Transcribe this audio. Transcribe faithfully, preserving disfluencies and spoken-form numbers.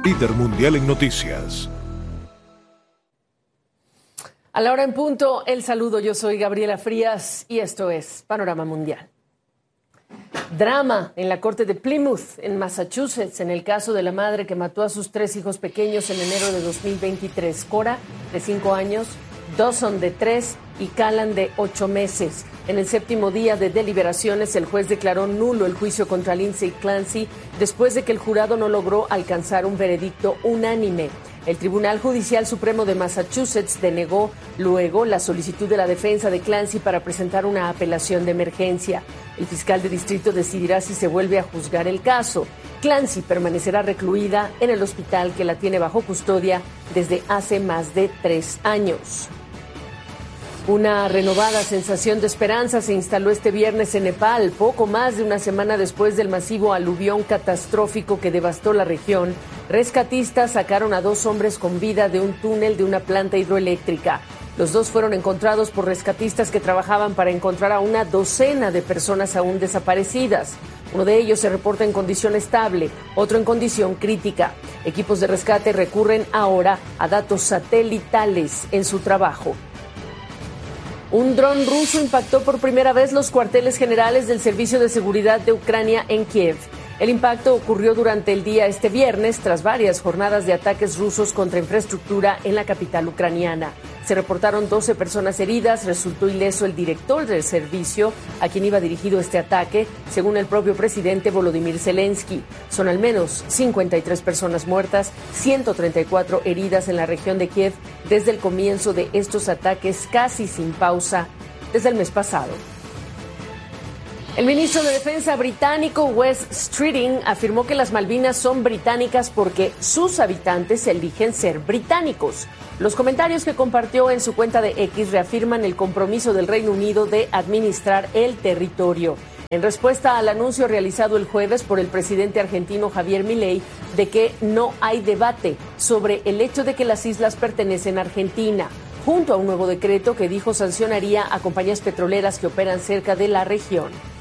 líder mundial en noticias. A la hora en punto, el saludo. Yo soy Gabriela Frías y esto es Panorama Mundial. Drama en la corte de Plymouth, en Massachusetts, en el caso de la madre que mató a sus tres hijos pequeños en enero de dos mil veintitrés. Cora, de cinco años, Dawson, de tres, y Callan, de ocho meses. En el séptimo día de deliberaciones, el juez declaró nulo el juicio contra Lindsay Clancy después de que el jurado no logró alcanzar un veredicto unánime. El Tribunal Judicial Supremo de Massachusetts denegó luego la solicitud de la defensa de Clancy para presentar una apelación de emergencia. El fiscal de distrito decidirá si se vuelve a juzgar el caso. Clancy permanecerá recluida en el hospital que la tiene bajo custodia desde hace más de tres años. Una renovada sensación de esperanza se instaló este viernes en Nepal, poco más de una semana después del masivo aluvión catastrófico que devastó la región. Rescatistas sacaron a dos hombres con vida de un túnel de una planta hidroeléctrica. Los dos fueron encontrados por rescatistas que trabajaban para encontrar a una docena de personas aún desaparecidas. Uno de ellos se reporta en condición estable, otro en condición crítica. Equipos de rescate recurren ahora a datos satelitales en su trabajo. Un dron ruso impactó por primera vez los cuarteles generales del Servicio de Seguridad de Ucrania en Kiev. El impacto ocurrió durante el día este viernes, tras varias jornadas de ataques rusos contra infraestructura en la capital ucraniana. Se reportaron doce personas heridas, resultó ileso el director del servicio, a quien iba dirigido este ataque, según el propio presidente Volodymyr Zelensky. Son al menos cincuenta y tres personas muertas, ciento treinta y cuatro heridas en la región de Kiev desde el comienzo de estos ataques casi sin pausa desde el mes pasado. El ministro de Defensa británico Wes Streeting afirmó que las Malvinas son británicas porque sus habitantes eligen ser británicos. Los comentarios que compartió en su cuenta de X reafirman el compromiso del Reino Unido de administrar el territorio. En respuesta al anuncio realizado el jueves por el presidente argentino Javier Milei de que no hay debate sobre el hecho de que las islas pertenecen a Argentina, junto a un nuevo decreto que dijo sancionaría a compañías petroleras que operan cerca de la región.